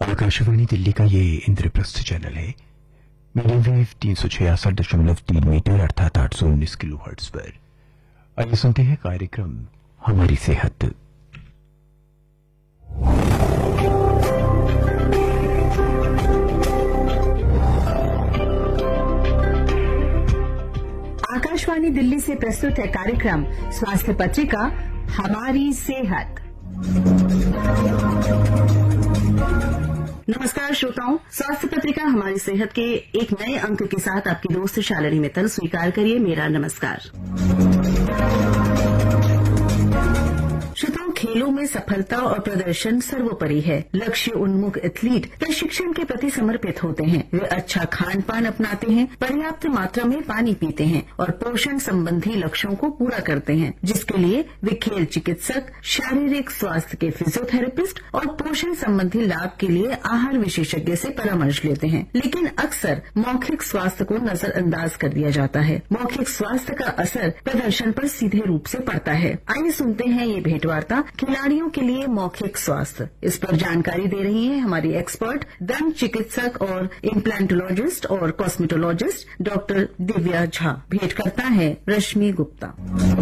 आकाशवाणी दिल्ली का ये इंद्रप्रस्थ चैनल है। मीडियम वेव 366.3 मीटर अर्थात 819 किलोहर्ट्ज पर। आइए सुनते हैं कार्यक्रम हमारी सेहत। आकाशवाणी दिल्ली से प्रस्तुत है कार्यक्रम स्वास्थ्य पत्रिका हमारी सेहत। नमस्कार श्रोताओं, स्वास्थ्य पत्रिका हमारी सेहत के एक नए अंक के साथ आपकी दोस्त शालिनी मित्तल स्वीकार करिए मेरा नमस्कार। श्रोताओं, खेलों में सफलता और प्रदर्शन सर्वोपरि है। लक्ष्य उन्मुख एथलीट प्रशिक्षण के प्रति समर्पित होते हैं। वे अच्छा खान पान अपनाते हैं, पर्याप्त मात्रा में पानी पीते हैं और पोषण संबंधी लक्ष्यों को पूरा करते हैं, जिसके लिए वे खेल चिकित्सक, शारीरिक स्वास्थ्य के फिजियोथेरेपिस्ट और पोषण संबंधी लाभ के लिए आहार विशेषज्ञ से परामर्श लेते हैं। लेकिन अक्सर मौखिक स्वास्थ्य को नजरअंदाज कर दिया जाता है। मौखिक स्वास्थ्य का असर प्रदर्शन पर सीधे रूप से पड़ता है। आइए सुनते हैं ये भेंटवार्ता खिलाड़ियों के लिए मौखिक स्वास्थ्य। इस पर जानकारी दे रही हैं हमारी एक्सपर्ट दंत चिकित्सक और इम्प्लांटोलॉजिस्ट और कॉस्मेटोलॉजिस्ट डॉक्टर दिव्या झा। भेंट करता है रश्मि गुप्ता।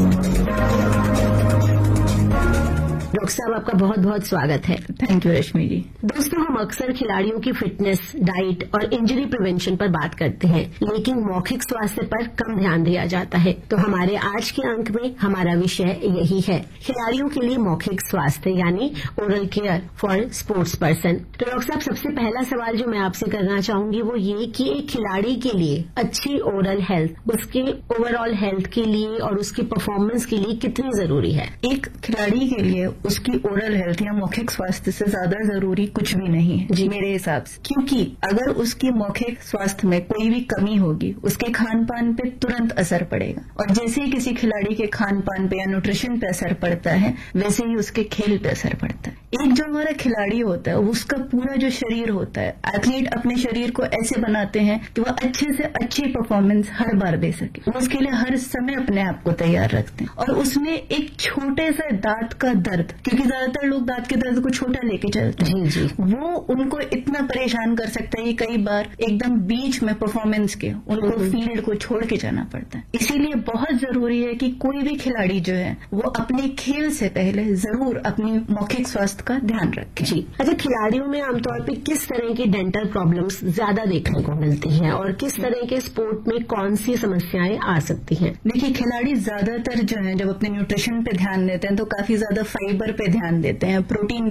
डॉक्टर साहब, आपका बहुत बहुत स्वागत है। थैंक यू रश्मि जी। दोस्तों, हम अक्सर खिलाड़ियों की फिटनेस, डाइट और इंजरी प्रिवेंशन पर बात करते हैं, लेकिन मौखिक स्वास्थ्य पर कम ध्यान दिया जाता है। तो हमारे आज के अंक में हमारा विषय यही है, खिलाड़ियों के लिए मौखिक स्वास्थ्य यानी oral care for sports person. तो डॉक्टर साहब, सबसे पहला सवाल जो मैं आपसे करना चाहूंगी वो ये कि एक खिलाड़ी के लिए अच्छी ओरल हेल्थ, उसके ओवरऑल हेल्थ के लिए और उसकी परफॉर्मेंस के लिए कितनी जरूरी है? एक खिलाड़ी के लिए उसकी ओरल हेल्थ या मौखिक स्वास्थ्य से ज्यादा जरूरी कुछ भी नहीं है जी, मेरे हिसाब से। क्योंकि अगर उसकी मौखिक स्वास्थ्य में कोई भी कमी होगी, उसके खान पान पे तुरंत असर पड़ेगा। और जैसे ही किसी खिलाड़ी के खान पान पे या न्यूट्रिशन पे असर पड़ता है, वैसे ही उसके खेल पे असर पड़ता है। एक जो हमारा खिलाड़ी होता है, उसका पूरा जो शरीर होता है, एथलीट अपने शरीर को ऐसे बनाते हैं कि वह अच्छे से अच्छी परफॉर्मेंस हर बार दे सके। उसके लिए हर समय अपने आप को तैयार रखते हैं। और उसमें एक छोटे से दांत का दर्द, क्योंकि ज्यादातर लोग दांत के दर्द को छोटा लेके चलते हैं, जी, वो उनको इतना परेशान कर सकता है कि कई बार एकदम बीच में परफॉर्मेंस के उनको फील्ड को छोड़ के जाना पड़ता है। इसीलिए बहुत जरूरी है कि कोई भी खिलाड़ी जो है वो अपने खेल से पहले जरूर अपनी मौखिक स्वास्थ्य का ध्यान रखें। जी। अच्छा, खिलाड़ियों में आमतौर पर किस तरह की डेंटल प्रॉब्लम्स ज्यादा देखने को मिलती हैं और किस तरह के स्पोर्ट में कौन सी समस्याएं आ सकती हैं? देखिए, खिलाड़ी ज्यादातर जो है जब अपने न्यूट्रिशन पे ध्यान देते हैं तो काफी ज्यादा फाइबर पे ध्यान देते हैं, प्रोटीन